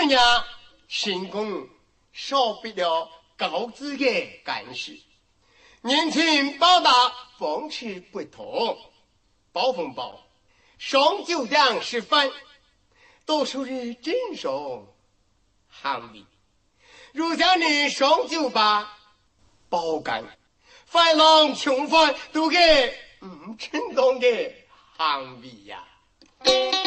娘成功少不了高知的干事，年轻报答风趣不同，包风包上酒量十分，都属于正宗行味。如像你上酒吧包干，饭郎穷饭都给正当的行味呀。